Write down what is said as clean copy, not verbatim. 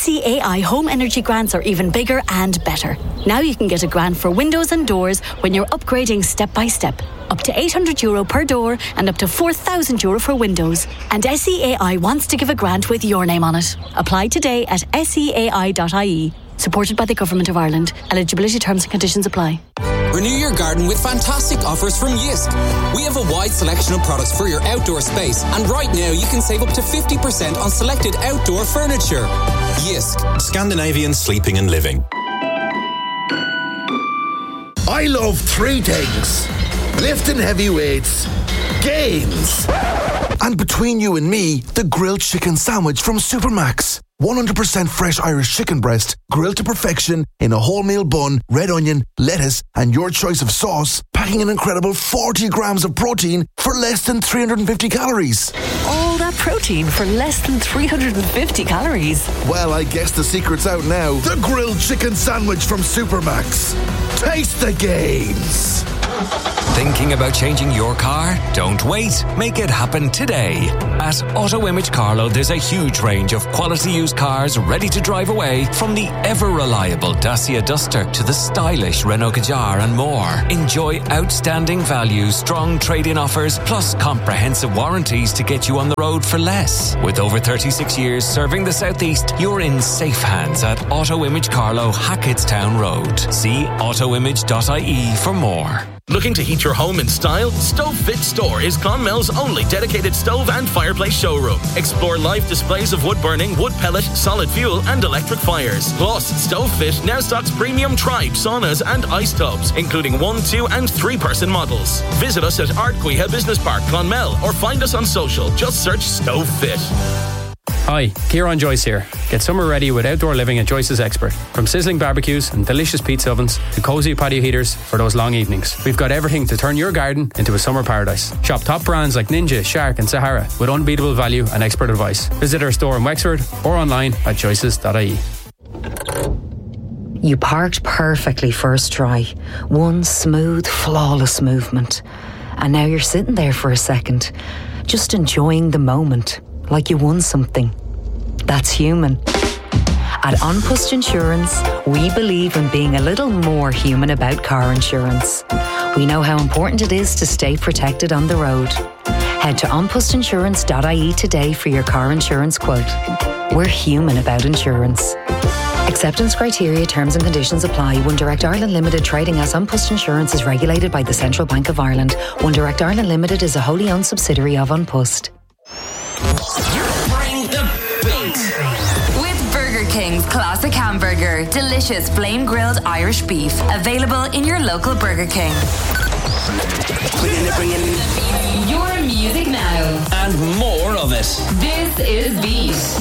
SEAI home energy grants are even bigger and better. Now you can get a grant for windows and doors when you're upgrading step by step. Up to €800 per door and up to €4,000 for windows. And SEAI wants to give a grant with your name on it. Apply today at seai.ie. Supported by the Government of Ireland. Eligibility terms and conditions apply. Renew your garden with fantastic offers from Jysk. We have a wide selection of products for your outdoor space, and right now you can save up to 50% on selected outdoor furniture. Jysk. Scandinavian sleeping and living. I love three things: lifting heavy weights, games, and between you and me, the grilled chicken sandwich from Supermax. 100% fresh Irish chicken breast, grilled to perfection in a wholemeal bun, red onion, lettuce, and your choice of sauce, packing an incredible 40 grams of protein for less than 350 calories. All that protein for less than 350 calories. Well, I guess the secret's out now. The grilled chicken sandwich from Supermax. Taste the gains. Thinking about changing your car? Don't wait. Make it happen today. At Auto Image Carlow, there's a huge range of quality used cars ready to drive away, from the ever-reliable Dacia Duster to the stylish Renault Kadjar and more. Enjoy outstanding values, strong trade-in offers, plus comprehensive warranties to get you on the road for less. With over 36 years serving the Southeast, you're in safe hands at Auto Image Carlow, Hackettstown Road. See autoimage.ie for more. Looking to heat your home in style? Stove Fit Store is Clonmel's only dedicated stove and fireplace showroom. Explore live displays of wood burning, wood pellet, solid fuel and electric fires. Plus, Stove Fit now stocks premium Tribe saunas and ice tubs, including 1, 2 and 3 person models. Visit us at Ardcuiha Business Park, Clonmel, or find us on social. Just search Stove Fit. Hi, Kieran Joyce here. Get summer ready with outdoor living at Joyce's Expert. From sizzling barbecues and delicious pizza ovens to cosy patio heaters for those long evenings. We've got everything to turn your garden into a summer paradise. Shop top brands like Ninja, Shark and Sahara with unbeatable value and expert advice. Visit our store in Wexford or online at joyces.ie. You parked perfectly first try. One smooth, flawless movement. And now you're sitting there for a second, just enjoying the moment. Like you won something. That's human. At An Post Insurance, we believe in being a little more human about car insurance. We know how important it is to stay protected on the road. Head to onpostinsurance.ie today for your car insurance quote. We're human about insurance. Acceptance criteria, terms and conditions apply. One Direct Ireland Limited, trading as An Post Insurance, is regulated by the Central Bank of Ireland. One Direct Ireland Limited is a wholly owned subsidiary of An Post. Bring the beat. With Burger King's classic hamburger, delicious flame grilled Irish beef, available in your local Burger King. Bring it. Your music now. And more of it. This is Beat.